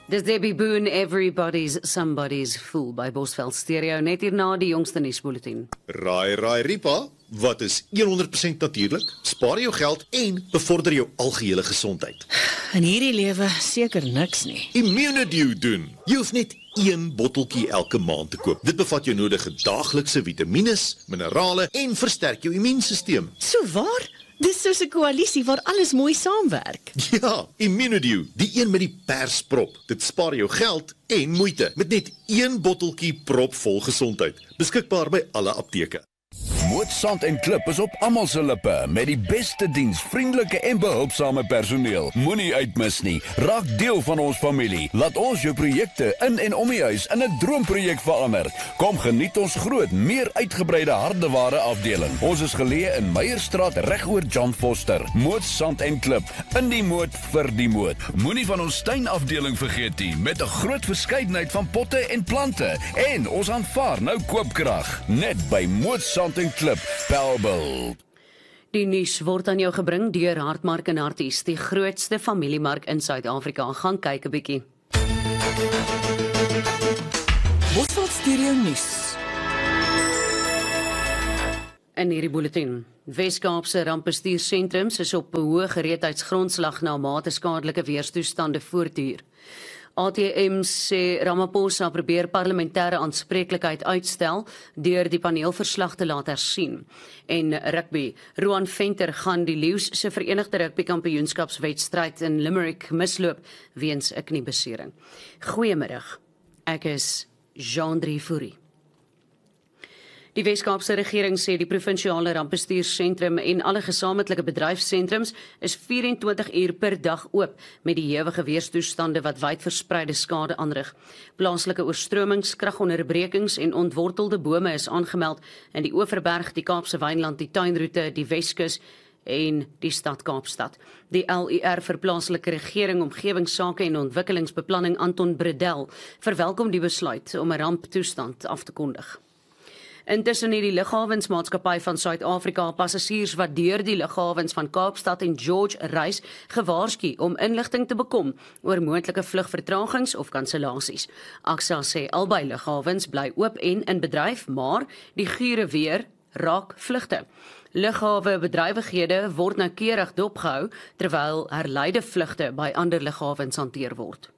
Dis Debbie Boone, Everybody's Somebody's Fool by Bosveld Stereo, net hierna die jongste nuusbulletin. Raai Ripa, wat is 100% natuurlik? Spaar jou geld en bevorder jou algehele gesondheid. In hierdie lewe seker niks nie. Immunedew doen. Jy hoef net 1 botteltjie elke maand te koop. Dit bevat jou nodige daaglikse vitamines, minerale en versterk jou immuunstelsel. So waar? Dis soos 'n koalisie waar alles mooi saamwerk. Ja, Immunedew, die een met die persprop. Dit spaar jou geld en moeite met net 1 botteltjie propvol gesondheid. Beskikbaar by alle apteke. Moot Sand en Klip is op almal se lippe met die beste diens, vriendelike en behulpsame personeel. Moenie uitmis nie. Raak deel van ons familie. Laat ons jou projekte in en om die huis in 'n droomprojek verander. Kom geniet ons groot, meer uitgebreide hardeware afdeling. Ons is geleë in Meyerstraat regoor John Foster. Moot Sand en Klip, in die moot vir die moot. Moenie van ons tuinafdeling vergeet nie, met 'n groot verskeidenheid van potte en plante. En ons aanvaar nou koopkrag, net by Moot Sand en Klip, Bellville. Die nuus word aan jou gebring deur Hartmark en Harties, die grootste familiemark in Suid-Afrika. Gaan kyk 'n bietjie. Bosveld Stereo nuus. In hierdie bulletin, Wes-Kaapse rampbestuursentrums is op 'n hoë gereedheidsgrondslag na mate skadelike weerstoestande voortduur. ATM sê Ramaphosa probeer parlementêre aanspreeklikheid uitstel deur die paneelverslag te laat hersien. En rugby, Roan Venter gaan die Lions se Verenigde Rugby Kampioenskapswedstryd in Limerick misloop weens 'n kniebesering. Goeiemiddag. Ek is Jean-Drie Fourie. Die Wes-Kaapse regering sê die provinsiale rampbestuursentrum en alle gesamentlike bedryfssentrums is 24 uur per dag oop met die ewige weerstoestande wat wyd verspreide skade aanrig. Plaaslike oorstromings, kragonderbrekings en ontwortelde bome is aangemeld in die Oeverberg, die Kaapse Wynland, die Tuinroete, die Weskus en die stad Kaapstad. Die LUR vir plaaslike regering, omgewingsake en ontwikkelingsbeplanning Anton Bredel verwelkom die besluit om 'n ramptoestand af te kondig. Intussen het die Lughawensmaatskappy van Suid-Afrika passasiers wat deur die lughawens van Kaapstad en George reis gewaarsku om inligting te bekom oor moontlike vlugvertragings of kansellasies. AXA sê albei lughawens bly oop en in bedryf, maar die gure weer raak vlugte. Lughawe bedrywighede word noukeurig dopgehou terwyl herleide vlugte by ander lughawens hanteer word.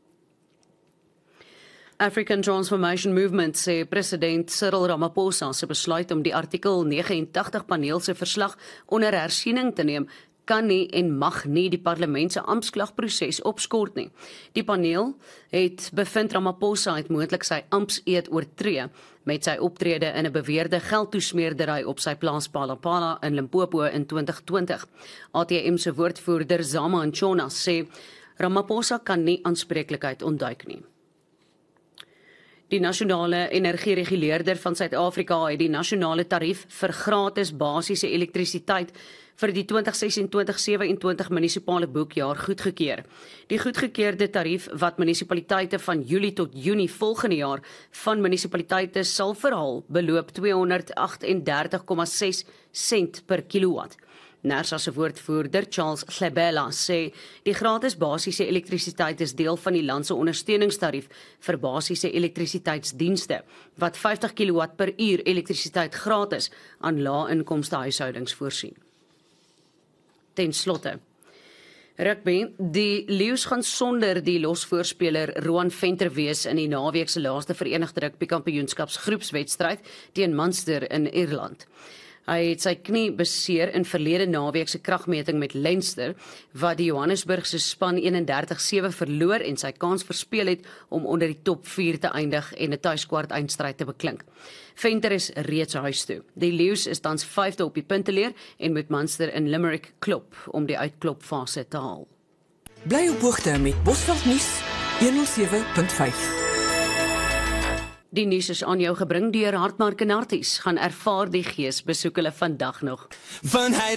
African Transformation Movement sê president Cyril Ramaphosa se besluit om die artikel 89 paneel se verslag onder hersiening te neem, kan nie en mag nie die parlement se amptklagproses opskort nie. Die paneel het bevind Ramaphosa het moontlik sy amptseed oortree met sy optrede in 'n beweerde geldtoesmeerdery op sy plaas Palapala in Limpopo in 2020. ATM se woordvoerder Zama Nchona sê Ramaphosa kan nie aanspreeklikheid ontduik nie. Die nasionale energiereguleerder van Suid-Afrika het die nasionale tarief vir gratis basiese elektrisiteit vir die 2026-27 munisipale boekjaar goedgekeur. Die goedgekeurde tarief wat munisipaliteite van Julie tot Junie volgende jaar van munisipaliteite sal verhaal, beloop 238,6 sent per kilowatt. NERSA se woordvoerder Charles Hlebela sê die gratis basiese elektrisiteit is deel van die land se ondersteuningstarief vir basiese elektrisiteitsdienste wat 50 kW per uur elektrisiteit gratis aan lae-inkomste huishoudings voorsien. Ten slotte, rugby, die Lions gaan sonder die losvoorspeler Roan Venter wees in die naweek se laaste Verenigde Rugby Kampioenskapsgroepswedstryd teen Munster in Ierland. Hy het sy knie beseer in verlede naweek se kragmeting met Leinster, wat die Johannesburgse span 31-7 verloor en sy kans verspeel het om onder die top 4 te eindig en 'n tuiskwart eindstryd te beklink. Venter is reeds huis toe. Die Lions is tans 5de op die punteleer en moet Munster in Limerick klop om die uitklopfase te haal. Bly op hoogte met Bosveld nuus 107.5. Die nuus is aan jou gebring deur Hartmark en Harties. Gaan ervaar die gees, besoek hulle vandag nog. Van hy